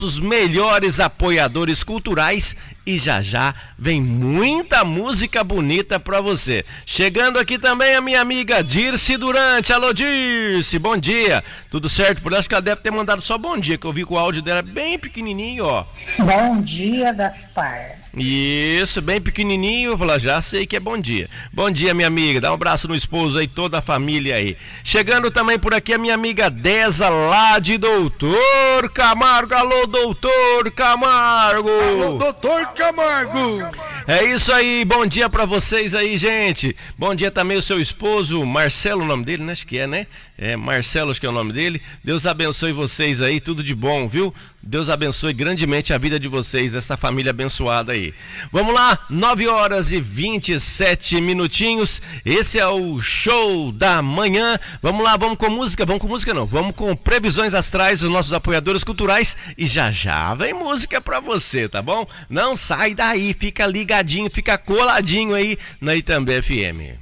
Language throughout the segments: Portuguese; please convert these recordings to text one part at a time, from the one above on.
Os melhores apoiadores culturais e já vem muita música bonita pra você. Chegando aqui também a minha amiga Dirce Durante. Alô, Dirce, bom dia. Tudo certo? Por acho que ela deve ter mandado só bom dia, que eu vi que o áudio dela é bem pequenininho, ó. Bom dia, Gaspar. Isso, bem pequenininho, eu vou lá, já sei que é bom dia. Bom dia, minha amiga, dá um abraço no esposo aí, toda a família aí. Chegando também por aqui a minha amiga Deza, lá de Doutor Camargo. Alô, Doutor Camargo. Alô, Doutor Camargo. É isso aí, bom dia pra vocês aí, gente. Bom dia também o seu esposo, Marcelo, o nome dele, né? Acho que é, né? É, Marcelo, acho que é o nome dele. Deus abençoe vocês aí, tudo de bom, viu? Deus abençoe grandemente a vida de vocês, essa família abençoada aí. Vamos lá, 9 horas e 27 minutinhos. Esse é o Show da Manhã. Vamos lá, vamos com música não. Vamos com previsões astrais dos nossos apoiadores culturais e já vem música pra você, tá bom? Não sai daí, fica ligadinho, fica coladinho aí na Itambé FM.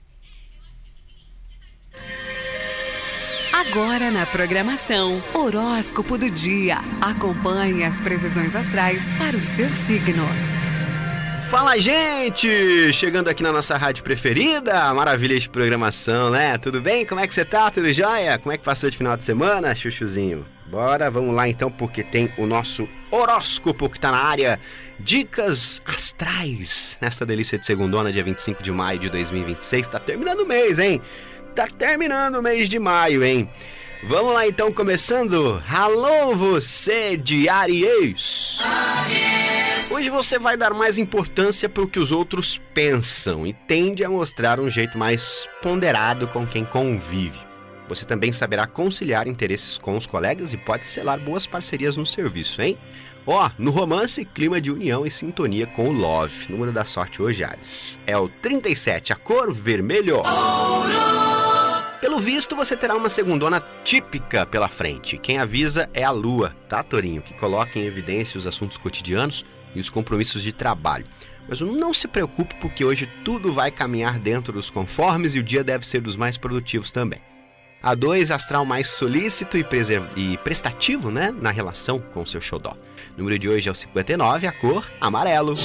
Agora na programação, Horóscopo do Dia. Acompanhe as previsões astrais para o seu signo. Fala, gente! Chegando aqui na nossa rádio preferida, maravilha de programação, né? Tudo bem? Como é que você tá? Tudo jóia? Como é que passou de final de semana, chuchuzinho? Bora, vamos lá então, porque tem o nosso horóscopo que tá na área. Dicas astrais, nesta delícia de segundona, dia 25 de maio de 2026. Tá terminando o mês, hein? Tá terminando o mês de maio, hein? Vamos lá então, começando. Alô, você de Áries. Hoje você vai dar mais importância para o que os outros pensam e tende a mostrar um jeito mais ponderado com quem convive. Você também saberá conciliar interesses com os colegas e pode selar boas parcerias no serviço, hein? No romance, clima de união e sintonia com o Love. Número da sorte hoje, Áries, é o 37, a cor vermelho. Pelo visto, você terá uma segundona típica pela frente. Quem avisa é a Lua, tá, Torinho? Que coloca em evidência os assuntos cotidianos e os compromissos de trabalho. Mas não se preocupe, porque hoje tudo vai caminhar dentro dos conformes e o dia deve ser dos mais produtivos também. A 2, astral mais solícito e prestativo, né, na relação com o seu xodó. O número de hoje é o 59, a cor amarelo.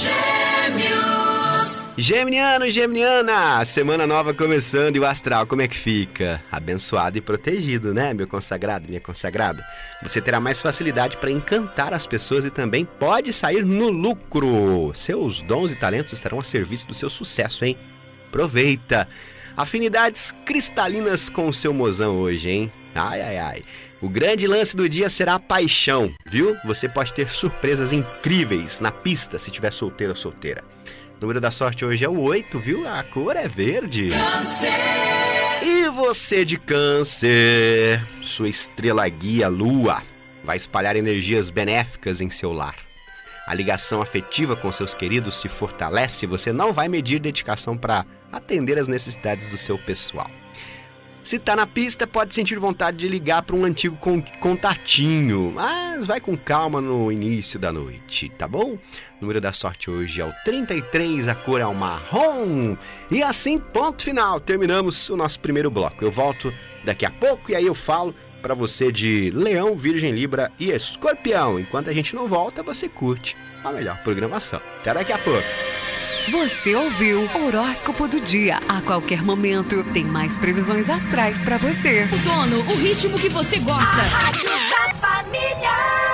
Geminiano e Geminiana, semana nova começando e o astral como é que fica? Abençoado e protegido, né, meu consagrado, minha consagrada? Você terá mais facilidade para encantar as pessoas e também pode sair no lucro. Seus dons e talentos estarão a serviço do seu sucesso, hein? Aproveita! Afinidades cristalinas com o seu mozão hoje, hein? Ai. O grande lance do dia será a paixão, viu? Você pode ter surpresas incríveis na pista se tiver solteiro ou solteira. O número da sorte hoje é o 8, viu? A cor é verde. Câncer! E você de Câncer, sua estrela guia Lua, vai espalhar energias benéficas em seu lar. A ligação afetiva com seus queridos se fortalece e você não vai medir dedicação para atender às necessidades do seu pessoal. Se tá na pista, pode sentir vontade de ligar para um antigo contatinho, mas vai com calma no início da noite, tá bom? O número da sorte hoje é o 33, a cor é o marrom. E assim, ponto final, terminamos o nosso primeiro bloco. Eu volto daqui a pouco e aí eu falo para você de Leão, Virgem, Libra e Escorpião. Enquanto a gente não volta, você curte a melhor programação. Até daqui a pouco. Você ouviu Horóscopo do Dia. A qualquer momento tem mais previsões astrais pra você. O dono, o ritmo que você gosta. A Rádio da Família.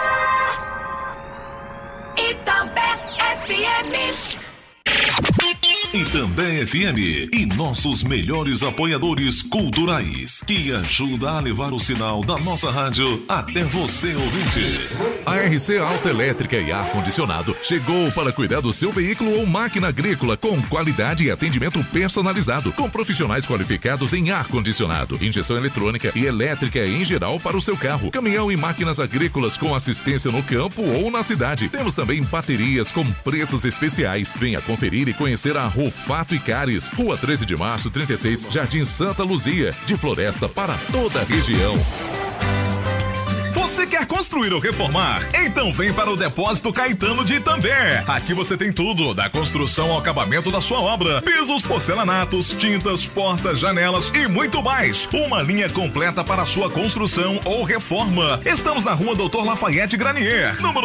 Itambé FM. Itambé FM e nossos melhores apoiadores culturais, que ajuda a levar o sinal da nossa rádio até você, ouvinte. A RC Autoelétrica e Ar-Condicionado chegou para cuidar do seu veículo ou máquina agrícola com qualidade e atendimento personalizado, com profissionais qualificados em ar-condicionado, injeção eletrônica e elétrica em geral para o seu carro, caminhão e máquinas agrícolas com assistência no campo ou na cidade. Temos também baterias com preços especiais. Venha conferir e conhecer a Rufato e Cares, Rua 13 de Março, 36, Jardim Santa Luzia, de Floresta para toda a região. Você quer construir ou reformar? Então vem para o Depósito Caetano de Itambé. Aqui você tem tudo, da construção ao acabamento da sua obra. Pisos, porcelanatos, tintas, portas, janelas e muito mais. Uma linha completa para a sua construção ou reforma. Estamos na Rua Doutor Lafayette Granier, número